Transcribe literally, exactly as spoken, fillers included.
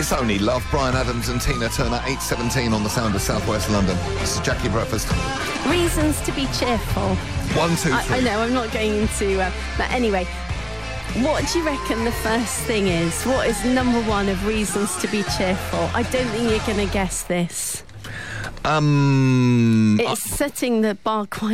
It's Only Love, Brian Adams and Tina Turner, eight seventeen on the Sound of South West London. This is Jackie Breakfast. Reasons to be cheerful. One, two, I, three. I know, I'm not going into... Uh, but anyway, what do you reckon the first thing is? What is number one of reasons to be cheerful? I don't think you're going to guess this. Um... It's setting the bar quite